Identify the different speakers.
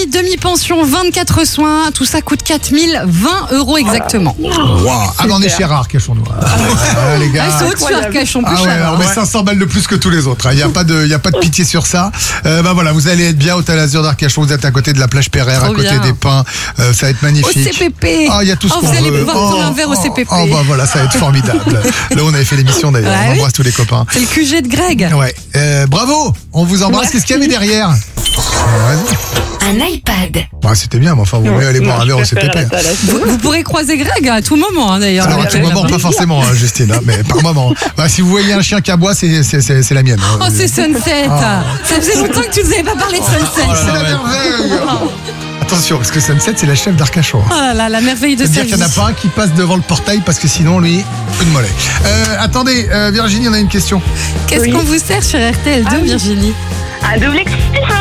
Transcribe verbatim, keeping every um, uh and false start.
Speaker 1: demi-pension, vingt-quatre soins. Tout ça coûte quatre mille vingt euros exactement.
Speaker 2: Wow. Ah, mais on est chez Arcachon, nous. Ah, les gars.
Speaker 1: Ah, c'est au-dessus Arcachon, plus
Speaker 2: Ah ouais,
Speaker 1: cher.
Speaker 2: on met cinq cents balles de plus que tous les autres. Il n'y a pas de, il y a pas de pitié sur ça. Euh, bah voilà, vous allez être bien au Hôtel Azur d'Arcachon. Vous êtes à côté de la plage Pereire, à
Speaker 1: Trop
Speaker 2: côté
Speaker 1: bien.
Speaker 2: des pins. Euh, ça va être magnifique.
Speaker 1: Au C P P.
Speaker 2: Ah, il y a tout ce
Speaker 1: Oh,
Speaker 2: qu'on
Speaker 1: vous allez
Speaker 2: veut.
Speaker 1: pouvoir prendre un verre au C P P.
Speaker 2: Oh, bah voilà, ça va être formidable. Là, on avait fait l'émission d'ailleurs.
Speaker 1: Ah
Speaker 2: on
Speaker 1: oui.
Speaker 2: embrasse tous les copains.
Speaker 1: C'est le Q G de Greg.
Speaker 2: Ouais. Euh, bravo. On vous embrasse.
Speaker 1: Merci.
Speaker 2: Qu'est-ce qu'il y avait derrière? Vas-y.
Speaker 3: Un iPad.
Speaker 2: Bah, c'était bien, mais enfin, vaut mieux aller boire un verre au C P P.
Speaker 1: Vous, vous pourrez croiser Greg à tout moment, hein, d'ailleurs.
Speaker 2: Alors, à tout moment, pas forcément, hein, Justine, hein, mais par moment. Bah, si vous voyez un chien qui aboie, c'est, c'est, c'est, c'est la mienne. hein.
Speaker 1: Oh, c'est Sunset. Ça faisait longtemps que tu nous avais pas parlé de Sunset.
Speaker 2: Oh, c'est la merveille. Attention, parce que Sunset, c'est la chef d'Arcachon.
Speaker 1: Oh là là, la merveille de sa
Speaker 2: C'est-à-dire qu'il
Speaker 1: vie.
Speaker 2: n'y en a pas un qui passe devant le portail parce que sinon, lui, coup de mollet. Euh, attendez, euh, Virginie, on a une question.
Speaker 1: Qu'est-ce
Speaker 4: Oui.
Speaker 1: qu'on vous sert sur R T L deux,
Speaker 4: Ah oui.
Speaker 1: Virginie?
Speaker 4: Un double express.